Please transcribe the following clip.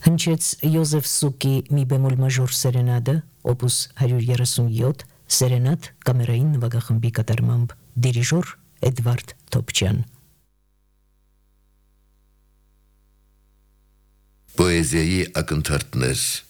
Հնչեց Յոզեֆ Սուկի մի բեմոլ մաժոր սերենադը, օպուս 137, սերենադ կամերային նվագախմբի կատարմամբ, դիրիժոր Էդվարդ Թոփչյան։ Պոեզիայի ակնթարթներ